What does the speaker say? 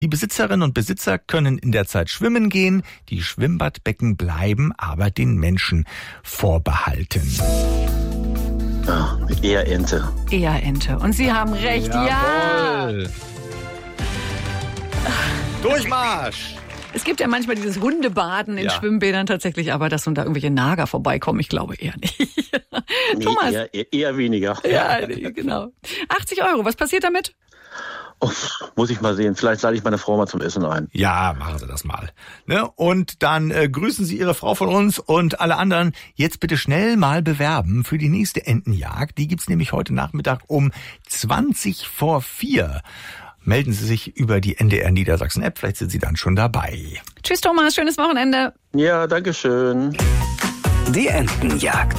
Die Besitzerinnen und Besitzer können in der Zeit schwimmen gehen. Die Schwimmbadbecken bleiben aber den Menschen vorbehalten. Ja, eher Ente. Eher Ente. Und Sie haben recht, ja. Durchmarsch! Es gibt ja manchmal dieses Hundebaden in Schwimmbädern tatsächlich, aber dass da irgendwelche Nager vorbeikommen, ich glaube eher nicht. Nee, Thomas. Eher weniger. Ja, nee, genau. 80 €, was passiert damit? Oh, muss ich mal sehen. Vielleicht lade ich meine Frau mal zum Essen ein. Ja, machen Sie das mal. Ne? Und dann grüßen Sie Ihre Frau von uns und alle anderen. Jetzt bitte schnell mal bewerben für die nächste Entenjagd. Die gibt's nämlich heute Nachmittag um 4:20. Melden Sie sich über die NDR Niedersachsen App. Vielleicht sind Sie dann schon dabei. Tschüss Thomas, schönes Wochenende. Ja, danke schön. Die Entenjagd.